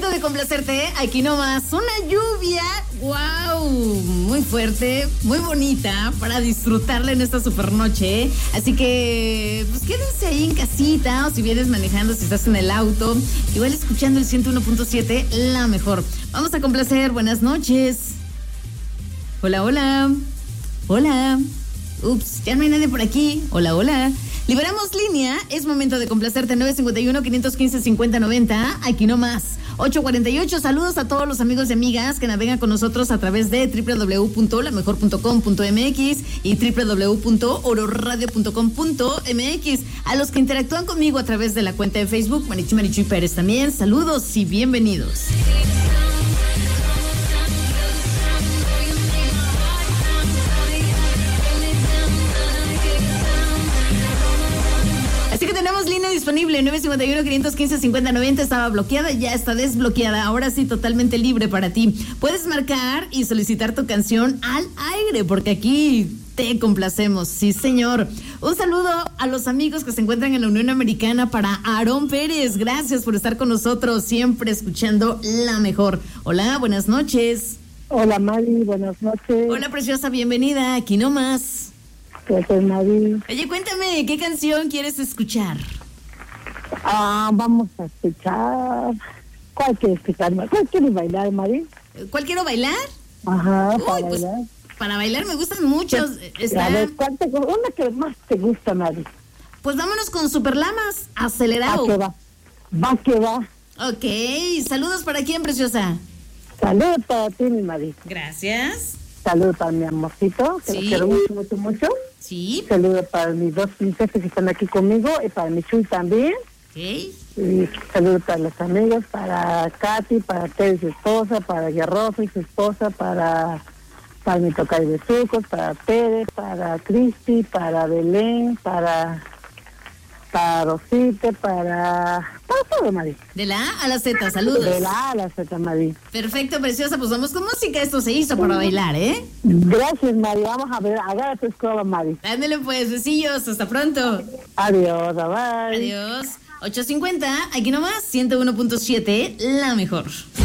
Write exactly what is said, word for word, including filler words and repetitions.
Momento de complacerte, aquí nomás, una lluvia, wow, muy fuerte, muy bonita para disfrutarla en esta super noche. Así que, pues quédense ahí en casita, o si vienes manejando, si estás en el auto, igual escuchando el ciento uno punto siete, la mejor. Vamos a complacer, buenas noches. Hola, hola, hola. Ups, ya no hay nadie por aquí. Hola, hola. Liberamos línea, es momento de complacerte. Nueve cinco uno, cinco uno cinco, cinco cero nueve cero, aquí nomás. ocho cuarenta y ocho, saludos a todos los amigos y amigas que navegan con nosotros a través de doble u doble u doble u punto la mejor punto com punto m x y doble u doble u doble u punto oro radio punto com punto m x. A los que interactúan conmigo a través de la cuenta de Facebook, Marichu Marichuy Pérez también, saludos y bienvenidos. Así que tenemos línea disponible, nueve cinco uno, cinco uno cinco, cinco cero nueve cero, estaba bloqueada, ya está desbloqueada, ahora sí totalmente libre para ti. Puedes marcar y solicitar tu canción al aire, porque aquí te complacemos, sí señor. Un saludo a los amigos que se encuentran en la Unión Americana para Aarón Pérez, gracias por estar con nosotros, siempre escuchando la mejor. Hola, buenas noches. Hola Mari, buenas noches. Hola preciosa, bienvenida, aquí nomás. Yo soy Mari. Oye, cuéntame, ¿qué canción quieres escuchar? Ah, vamos a escuchar. ¿Cuál quieres escuchar? ¿Cuál quieres bailar, Mari? ¿Cuál quiero bailar? Ajá, Uy, para pues, bailar. Para bailar me gustan muchos. Está... A ver, ¿cuál te, una que más te gusta, Mari? Pues vámonos con Superlamas, acelerado. Va que va. Va que va. Ok, saludos para quién, preciosa. Saludos para ti, mi Mari. Gracias. Saludos para mi amorcito, que Sí. lo quiero mucho, mucho, mucho. Sí. Saludos para mis dos princesas que están aquí conmigo y para mi Chuy también. Ok. Y saludos para los amigos, para Katy, para Ted y su esposa, para Guerroso y su esposa, para, para mi tocayo de Sucos, para Pérez, para Cristi, para Belén, para, para Rosita, para, para todo, Mari. De la A a la Z, saludos. De la A a la Z, Mari. Perfecto, preciosa, pues vamos con música, esto se hizo para bailar, ¿eh? Gracias, Mari, vamos a ver, agarra tu escoba, Mari. Ándale pues, besillos, hasta pronto. Adiós, bye. Adiós. ocho cincuenta, aquí nomás, ciento uno punto siete, la mejor.